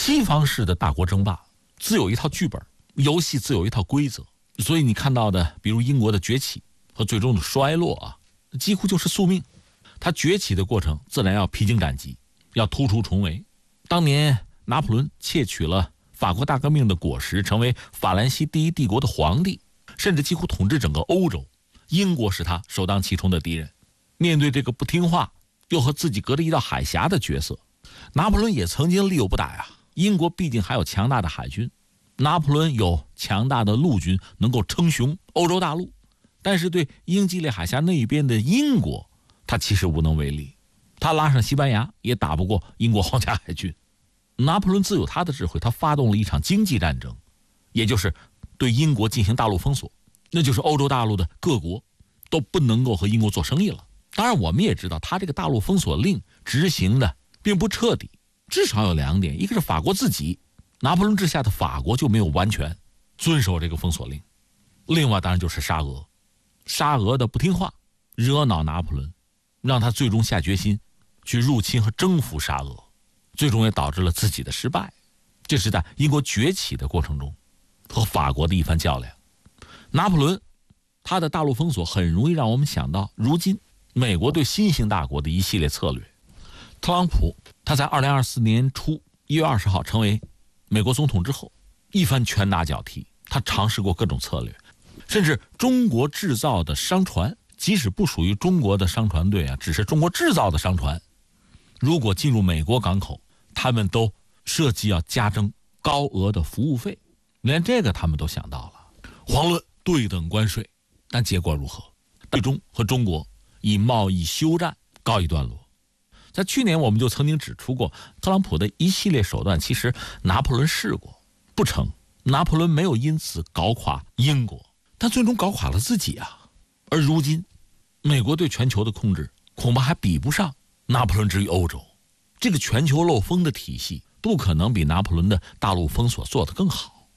西方式的大国争霸自有一套剧本，游戏自有一套规则，所以你看到的比如英国的崛起和最终的衰落啊，几乎就是宿命。它崛起的过程自然要披荆斩棘，要突出重围。当年拿破仑窃取了法国大革命的果实，成为法兰西第一帝国的皇帝，甚至几乎统治整个欧洲，英国是他首当其冲的敌人。面对这个不听话又和自己隔着一道海峡的角色，拿破仑也曾经力有不逮啊。英国毕竟还有强大的海军，拿破仑有强大的陆军能够称雄欧洲大陆，但是对英吉利海峡那一边的英国，他其实无能为力。他拉上西班牙也打不过英国皇家海军。拿破仑自有他的智慧，他发动了一场经济战争，也就是对英国进行大陆封锁，那就是欧洲大陆的各国都不能够和英国做生意了。当然我们也知道他这个大陆封锁令执行的并不彻底，至少有2点，一个是法国自己，拿破仑治下的法国就没有完全遵守这个封锁令，另外当然就是沙俄。沙俄的不听话惹恼拿破仑，让他最终下决心去入侵和征服沙俄，最终也导致了自己的失败。这是在英国崛起的过程中和法国的一番较量。拿破仑他的大陆封锁很容易让我们想到如今美国对新兴大国的一系列策略。特朗普他在2024年初1月20号成为美国总统之后，一番拳打脚踢，他尝试过各种策略，甚至中国制造的商船，即使不属于中国的商船队啊，只是中国制造的商船，如果进入美国港口，他们都设计要加征高额的服务费，连这个他们都想到了。遑论对等关税，但结果如何？最终和中国以贸易休战告一段落。在去年我们就曾经指出过，特朗普的一系列手段其实拿破仑试过不成，拿破仑没有因此搞垮英国，但最终搞垮了自己啊。而如今美国对全球的控制恐怕还比不上拿破仑之于欧洲，这个全球漏风的体系不可能比拿破仑的大陆封锁做得更好。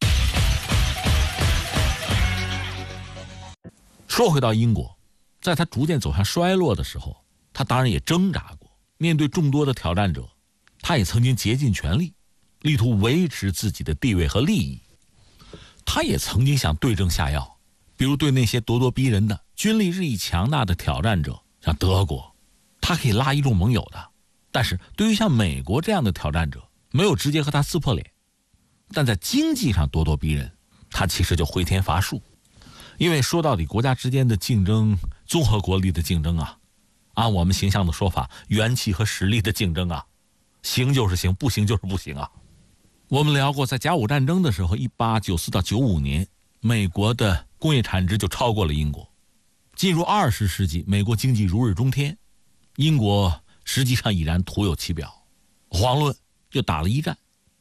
说回到英国，在他逐渐走向衰落的时候，他当然也挣扎过，面对众多的挑战者，他也曾经竭尽全力，力图维持自己的地位和利益。他也曾经想对症下药，比如对那些咄咄逼人的军力日益强大的挑战者，像德国，他可以拉一众盟友的。但是对于像美国这样的挑战者，没有直接和他撕破脸，但在经济上咄咄逼人，他其实就回天乏术。因为说到底，国家之间的竞争，综合国力的竞争啊，按我们形象的说法，元气和实力的竞争啊，行就是行，不行就是不行啊。我们聊过，在甲午战争的时候，1894到95年，美国的工业产值就超过了英国。进入20世纪，美国经济如日中天，英国实际上已然徒有其表。遑论又打了一战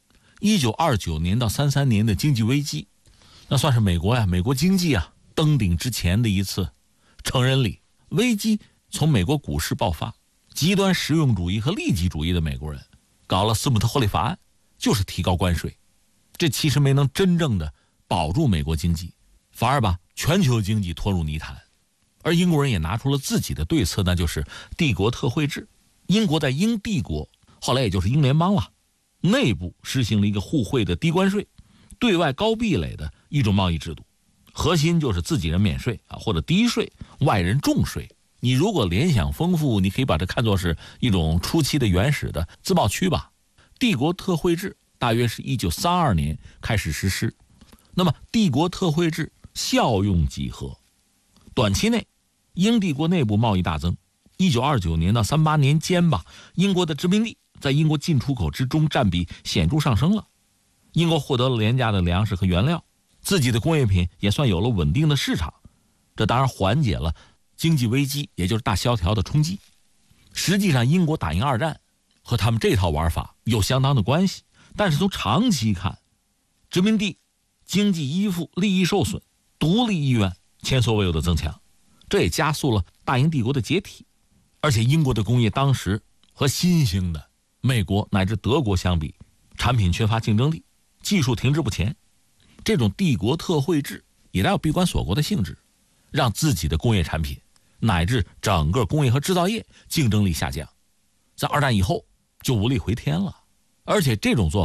，1929年到33年的经济危机，那算是美国经济啊登顶之前的一次成人礼。危机从美国股市爆发，极端实用主义和利己主义的美国人搞了斯姆特霍利法案，就是提高关税，这其实没能真正的保住美国经济，反而把全球经济拖入泥潭。而英国人也拿出了自己的对策，那就是帝国特惠制。英国在英帝国，后来也就是英联邦了，内部实行了一个互惠的低关税，对外高壁垒的一种贸易制度，核心就是自己人免税啊，或者低税，外人重税。你如果联想丰富，你可以把这看作是一种初期的原始的自贸区吧。帝国特惠制大约是1932年开始实施，那么帝国特惠制效用几何？短期内英帝国内部贸易大增，1929年到38年间吧，英国的殖民地在英国进出口之中占比显著上升了，英国获得了廉价的粮食和原料，自己的工业品也算有了稳定的市场，这当然缓解了经济危机，也就是大萧条的冲击。实际上英国打赢二战和他们这套玩法有相当的关系，但是从长期看，殖民地经济依附，利益受损，独立意愿前所未有的增强，这也加速了大英帝国的解体。而且英国的工业当时和新兴的美国乃至德国相比，产品缺乏竞争力，技术停滞不前。这种帝国特惠制也带有闭关锁国的性质，让自己的工业产品乃至整个工业和制造业竞争力下降，在二战以后就无力回天了。而且这种做法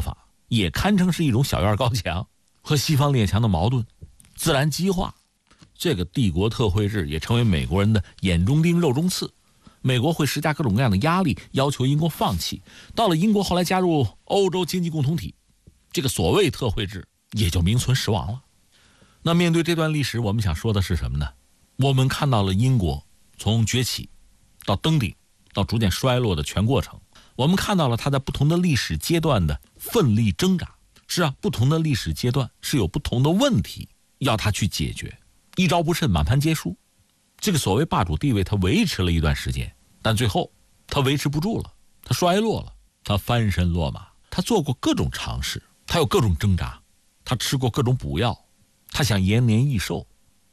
也堪称是一种小院高墙，和西方列强的矛盾自然激化。这个帝国特惠制也成为美国人的眼中钉肉中刺，美国会施加各种各样的压力，要求英国放弃。到了英国后来加入欧洲经济共同体，这个所谓特惠制也就名存实亡了。那面对这段历史，我们想说的是什么呢？我们看到了英国从崛起到登顶到逐渐衰落的全过程，我们看到了它在不同的历史阶段的奋力挣扎。是啊，不同的历史阶段是有不同的问题要它去解决，一招不慎满盘皆输。这个所谓霸主地位它维持了一段时间，但最后它维持不住了，它衰落了，它翻身落马，它做过各种尝试，它有各种挣扎，它吃过各种补药，它想延年益寿，